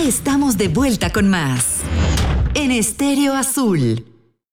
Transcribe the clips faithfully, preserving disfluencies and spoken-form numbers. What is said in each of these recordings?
estamos de vuelta con más. En Estéreo Azul.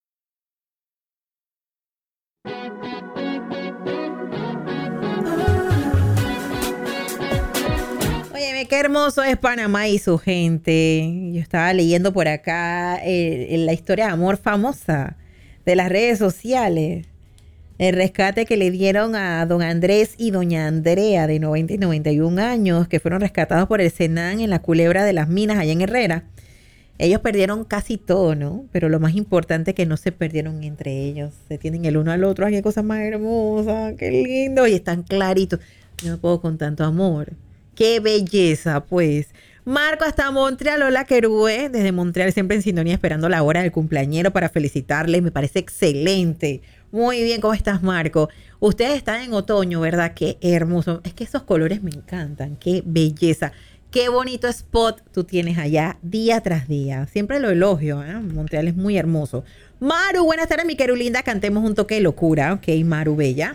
Óyeme, qué hermoso es Panamá y su gente. Yo estaba leyendo por acá eh, la historia de amor famosa de las redes sociales. El rescate que le dieron a don Andrés y doña Andrea, de noventa y noventa y un años, que fueron rescatados por el Senan en la Culebra de las Minas, allá en Herrera. Ellos perdieron casi todo, ¿no? Pero lo más importante es que no se perdieron entre ellos. Se tienen el uno al otro. ¡Ay, qué cosa más hermosa! ¡Qué lindo! Y están claritos. Yo no puedo con tanto amor. ¡Qué belleza, pues! Marco hasta Montreal. Hola, Querube. Desde Montreal, siempre en sintonía, esperando la hora del cumpleañero para felicitarle. Me parece excelente. Muy bien, ¿cómo estás, Marco? Ustedes están en otoño, ¿verdad? Qué hermoso. Es que esos colores me encantan. Qué belleza. Qué bonito spot tú tienes allá día tras día. Siempre lo elogio, ¿eh? Montreal es muy hermoso. Maru, buenas tardes, mi querulinda. Cantemos un toque de locura. Ok, Maru, bella.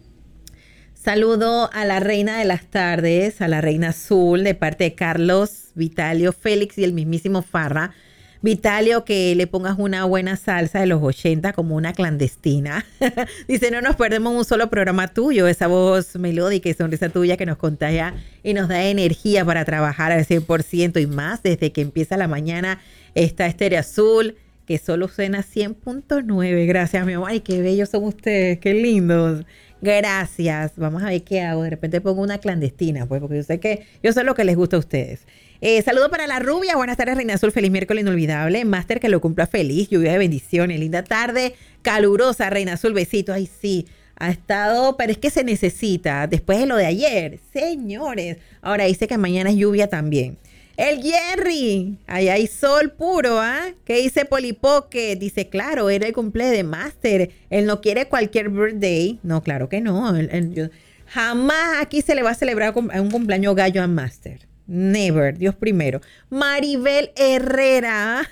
Saludo a la reina de las tardes, a la reina azul, de parte de Carlos, Vitalio, Félix y el mismísimo Farra. Vitalio, que le pongas una buena salsa de los ochenta como una clandestina. Dice, no nos perdemos un solo programa tuyo. Esa voz melódica y sonrisa tuya que nos contagia y nos da energía para trabajar al cien por ciento y más. Desde que empieza la mañana está Estéreo Azul, que solo suena cien punto nueve. Gracias, mi amor. Ay, qué bellos son ustedes, qué lindos. Gracias. Vamos a ver qué hago. De repente pongo una clandestina, pues, porque yo sé que yo sé lo que les gusta a ustedes. Eh, saludo para la rubia. Buenas tardes, Reina Azul. Feliz miércoles inolvidable. Máster, que lo cumpla feliz. Lluvia de bendiciones. Linda tarde. Calurosa, Reina Azul. Besito. Ay, sí. Ha estado, pero es que se necesita. Después de lo de ayer. Señores. Ahora dice que mañana es lluvia también. El Jerry. Ahí hay sol puro, ¿ah? ¿eh? ¿Qué dice Polipoque? Dice, claro, era el cumple de Máster. Él no quiere cualquier birthday. No, claro que no. Él, él, yo, jamás aquí se le va a celebrar un cumpleaños gallo a Máster. Never, Dios primero. Maribel Herrera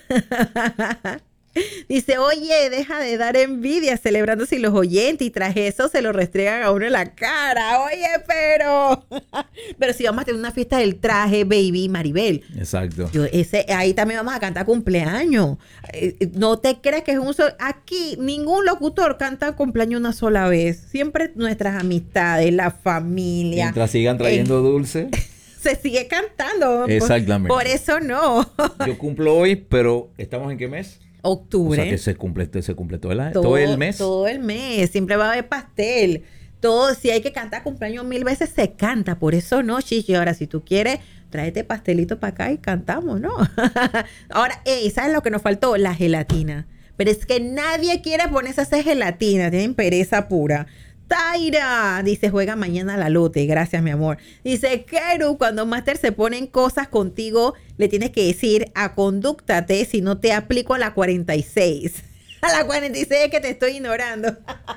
dice, oye, deja de dar envidia celebrando sin los oyentes y tras eso se lo restregan a uno en la cara. Oye, pero pero si vamos a tener una fiesta del traje, baby, Maribel. Exacto. Yo, ese, ahí también vamos a cantar cumpleaños. Eh, no te creas que es un solo... Aquí ningún locutor canta cumpleaños una sola vez. Siempre nuestras amistades, la familia. Mientras sigan trayendo eh, dulce. Se sigue cantando. Exactamente. Por, por eso no. Yo cumplo hoy, pero ¿estamos en qué mes? Octubre. O sea que se cumple, se cumple todo, el, todo, todo el mes. Todo el mes. Siempre va a haber pastel. Todo, si hay que cantar cumpleaños mil veces, se canta. Por eso no, Chichi. Ahora, si tú quieres, tráete pastelito para acá y cantamos, ¿no? Ahora, ey, ¿sabes lo que nos faltó? La gelatina. Pero es que nadie quiere ponerse a hacer gelatina. Tienen pereza pura. Taira dice, juega mañana la lote. Gracias, mi amor. Dice, Keru, cuando Máster se ponen cosas contigo, le tienes que decir, acondúctate si no te aplico a la cuarenta y seis. A la cuarenta y seis es que te estoy ignorando.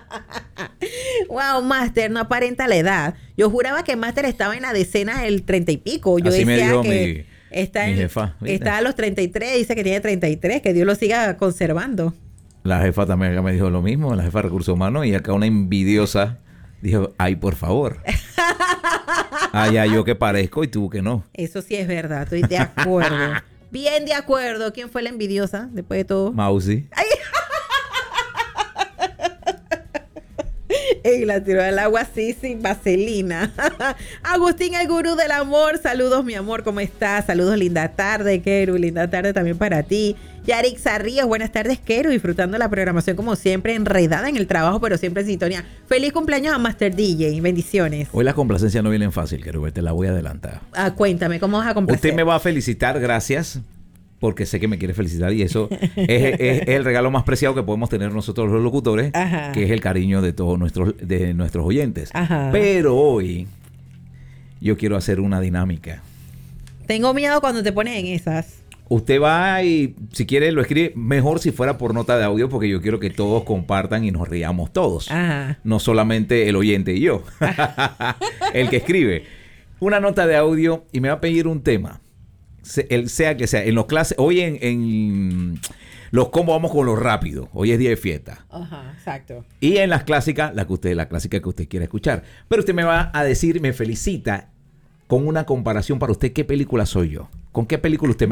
Wow, Máster, no aparenta la edad. Yo juraba que Máster estaba en la decena del treinta y pico. Yo Así decía me dijo que mi, está, mi en, jefa. ¿Viste? Está a los treinta y tres, dice que tiene treinta y tres, que Dios lo siga conservando. La jefa también acá me dijo lo mismo, la jefa de recursos humanos, y acá una envidiosa dijo, ay, por favor. Ay, ay, yo que parezco y tú que no. Eso sí es verdad, estoy de acuerdo. Bien de acuerdo. ¿Quién fue la envidiosa después de todo? Mausi. Ay. Y la tiró al agua así sin vaselina. Agustín, el gurú del amor. Saludos, mi amor, ¿cómo estás? Saludos, linda tarde, Keru. Linda tarde también para ti. Yarixa Ríos, buenas tardes, Keru. Disfrutando la programación como siempre, enredada en el trabajo, pero siempre en sintonía. Feliz cumpleaños a Master D J. Bendiciones. Hoy las complacencias no vienen fácil, Keru. Te la voy a adelantar. Ah, cuéntame, ¿cómo vas a complacer? Usted me va a felicitar, gracias, porque sé que me quiere felicitar y eso es, es, es el regalo más preciado que podemos tener nosotros los locutores, Ajá. que es el cariño de todos nuestros, de nuestros oyentes. Ajá. Pero hoy yo quiero hacer una dinámica. Tengo miedo cuando te pones en esas. Usted va y si quiere lo escribe, mejor si fuera por nota de audio, porque yo quiero que todos compartan y nos riamos todos. Ajá. No solamente el oyente y yo, el que escribe. Una nota de audio y me va a pedir un tema. El sea que sea, en los clases, hoy en, en los combos vamos con lo rápido, hoy es día de fiesta. Ajá, exacto. Y en las clásicas, la que usted, la clásica que usted quiera escuchar. Pero usted me va a decir, me felicita con una comparación para usted, ¿qué película soy yo? ¿Con qué película usted me